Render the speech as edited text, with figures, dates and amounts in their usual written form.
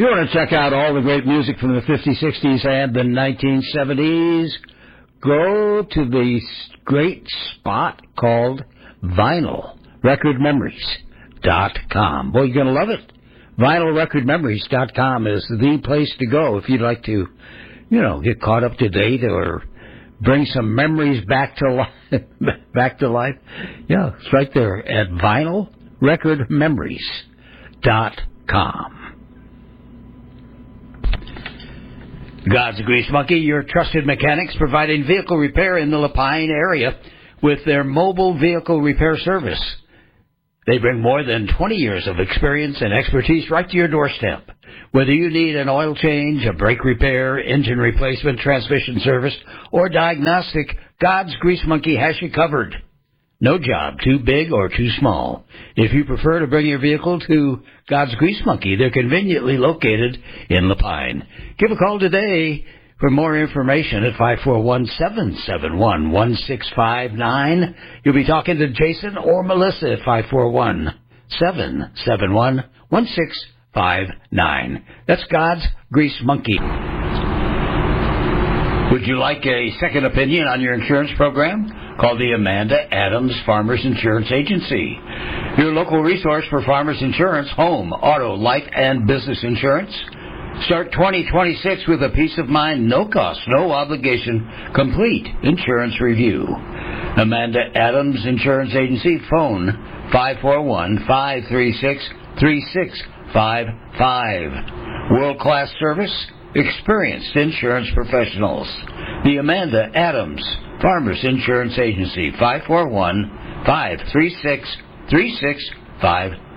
you want to check out all the great music from the 50s, 60s, and the 1970s, go to the great spot called VinylRecordMemories.com. Boy, you're going to love it. VinylRecordMemories.com is the place to go if you'd like to, get caught up to date or bring some memories back to life. Yeah, it's right there at VinylRecordMemories.com. God's Grease Monkey, your trusted mechanics providing vehicle repair in the Lapine area with their mobile vehicle repair service. They bring more than 20 years of experience and expertise right to your doorstep. Whether you need an oil change, a brake repair, engine replacement, transmission service, or diagnostic, God's Grease Monkey has you covered. No job too big or too small. If you prefer to bring your vehicle to God's Grease Monkey, they're conveniently located in Lapine. Give a call today for more information at 541-771-1659. You'll be talking to Jason or Melissa at 541-771-1659. That's God's Grease Monkey. Would you like a second opinion on your insurance program? Call the Amanda Adams Farmers Insurance Agency, your local resource for farmers insurance, home, auto, life, and business insurance. Start 2026 with a peace of mind, no cost, no obligation, complete insurance review. Amanda Adams Insurance Agency, phone 541-536-3655. World-class service, experienced insurance professionals. The Amanda Adams Farmers Insurance Agency, 541-536-3655.